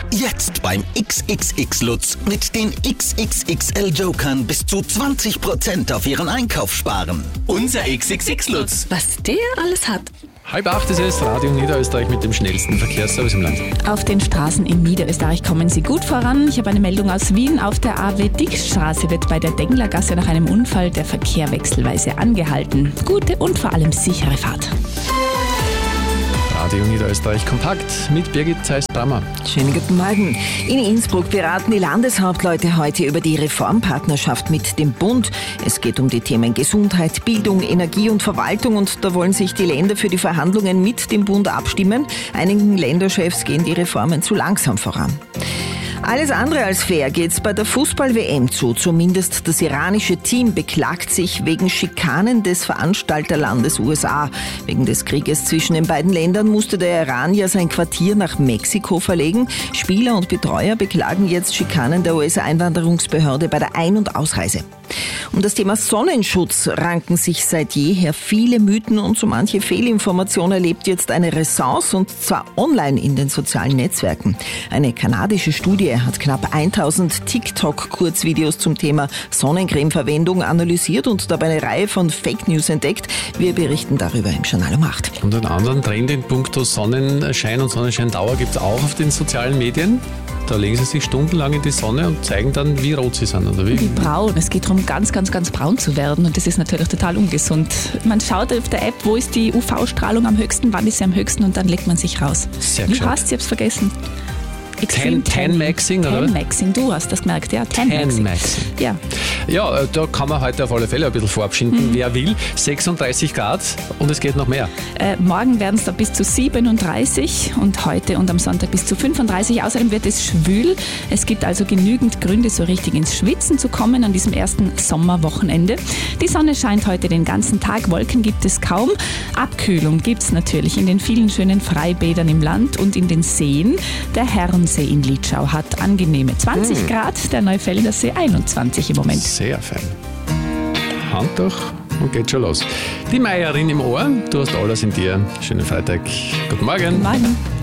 Jetzt beim XXX Lutz mit den XXXL Jokern bis zu 20% auf Ihren Einkauf sparen. Unser XXX Lutz. Was der alles hat. 7:30 ist es, Radio Niederösterreich mit dem schnellsten Verkehrsservice im Land. Auf den Straßen in Niederösterreich kommen Sie gut voran. Ich habe eine Meldung aus Wien. Auf der AW-Dickstraße wird bei der Denglergasse nach einem Unfall der Verkehr wechselweise angehalten. Gute und vor allem sichere Fahrt. Radio Niederösterreich kompakt mit Birgit Zeiss-Drammer. Schönen guten Morgen. In Innsbruck beraten die Landeshauptleute heute über die Reformpartnerschaft mit dem Bund. Es geht um die Themen Gesundheit, Bildung, Energie und Verwaltung und da wollen sich die Länder für die Verhandlungen mit dem Bund abstimmen. Einigen Länderchefs gehen die Reformen zu langsam voran. Alles andere als fair geht's bei der Fußball-WM zu. Zumindest das iranische Team beklagt sich wegen Schikanen des Veranstalterlandes USA. Wegen des Krieges zwischen den beiden Ländern musste der Iran ja sein Quartier nach Mexiko verlegen. Spieler und Betreuer beklagen jetzt Schikanen der US-Einwanderungsbehörde bei der Ein- und Ausreise. Um das Thema Sonnenschutz ranken sich seit jeher viele Mythen und so manche Fehlinformation erlebt jetzt eine Renaissance und zwar online in den sozialen Netzwerken. Eine kanadische Studie hat knapp 1000 TikTok-Kurzvideos zum Thema Sonnencremeverwendung analysiert und dabei eine Reihe von Fake News entdeckt. Wir berichten darüber im Journal um 8. Und einen anderen Trend in puncto Sonnenschein und Sonnenscheindauer gibt es auch auf den sozialen Medien. Da legen sie sich stundenlang in die Sonne und zeigen dann, wie rot sie sind, oder wie? Wie braun. Es geht darum, ganz braun zu werden und das ist natürlich total ungesund. Man schaut auf der App, wo ist die UV-Strahlung am höchsten, wann ist sie am höchsten und dann legt man sich raus. Sehr Wie gescheit. heißt sie? Ich hab's vergessen. Tan-Maxing, oder? Tan-Maxing, du hast das gemerkt, ja. Tan-Maxing. Ja. Ja, da kann man heute auf alle Fälle ein bisschen vorabschinden, wer will. 36 Grad und es geht noch mehr. Morgen werden es da bis zu 37 und heute und am Sonntag bis zu 35. Außerdem wird es schwül. Es gibt also genügend Gründe, so richtig ins Schwitzen zu kommen an diesem ersten Sommerwochenende. Die Sonne scheint heute den ganzen Tag, Wolken gibt es kaum. Abkühlung gibt es natürlich in den vielen schönen Freibädern im Land und in den Seen. Der Herrensee in Litschau hat angenehme 20 Grad, der Neufelder See 21 im Moment. Sehr fein. Handtuch und geht schon los. Die Meierin im Ohr, du hast alles in dir. Schönen Freitag. Guten Morgen. Guten Morgen.